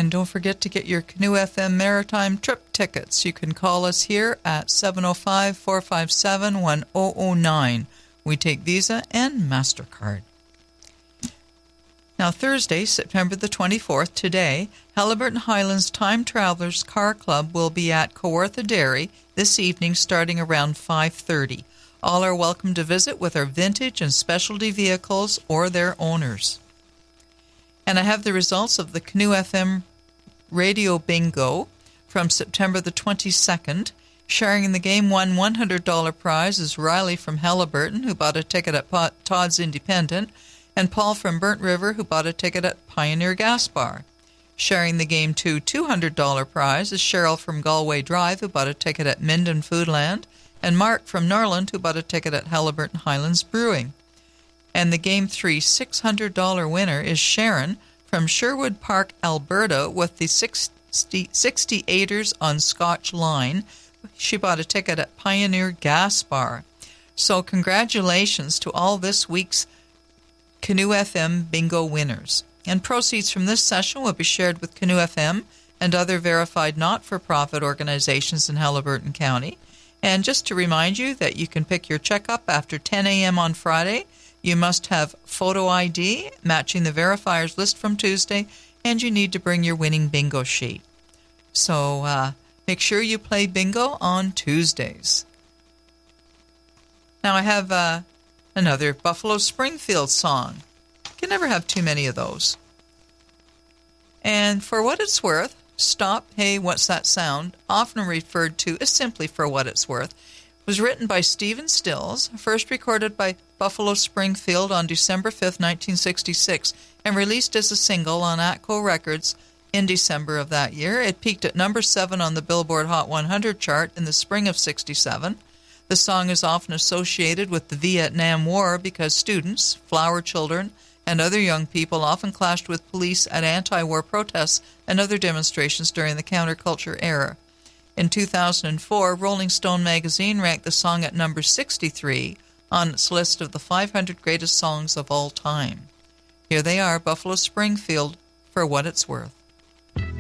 And don't forget to get your Canoe FM Maritime trip tickets. You can call us here at 705-457-1009. We take Visa and MasterCard. Now, Thursday, September the 24th, today, Haliburton Highlands Time Travelers Car Club will be at Kawartha Dairy this evening starting around 5:30. All are welcome to visit with our vintage and specialty vehicles or their owners. And I have the results of the Canoe FM Radio Bingo from September the 22nd. Sharing in the game won $100 prize is Riley from Haliburton, who bought a ticket at Todd's Independent, and Paul from Burnt River, who bought a ticket at Pioneer Gas Bar. Sharing the game $200 prize is Cheryl from Galway Drive, who bought a ticket at Minden Foodland, and Mark from Norland, who bought a ticket at Haliburton Highlands Brewing. And the Game 3 $600 winner is Sharon from Sherwood Park, Alberta, with the 68ers on Scotch Line. She bought a ticket at Pioneer Gas Bar. So congratulations to all this week's Canoe FM Bingo winners. And proceeds from this session will be shared with Canoe FM and other verified not-for-profit organizations in Haliburton County. And just to remind you that you can pick your check up after 10 a.m. on Friday. You must have photo ID matching the verifiers list from Tuesday, and you need to bring your winning bingo sheet. So make sure you play bingo on Tuesdays. Now I have another Buffalo Springfield song. You can never have too many of those. And for what it's worth, Stop, Hey, What's That Sound, often referred to as simply For What It's Worth, was written by Stephen Stills, first recorded by Buffalo Springfield on December 5, 1966, and released as a single on Atco Records in December of that year. It peaked at number 7 on the Billboard Hot 100 chart in the spring of '67. The song is often associated with the Vietnam War because students, flower children, and other young people often clashed with police at anti-war protests and other demonstrations during the counterculture era. In 2004, Rolling Stone magazine ranked the song at number 63 on its list of the 500 greatest songs of all time. Here they are, Buffalo Springfield, For What It's Worth.